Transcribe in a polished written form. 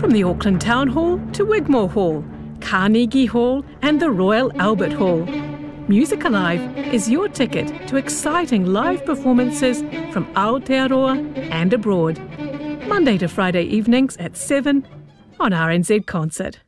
From the Auckland Town Hall to Wigmore Hall, Carnegie Hall and the Royal Albert Hall. Music Alive is your ticket to exciting live performances from Aotearoa and abroad. Monday to Friday evenings at 7 on RNZ Concert.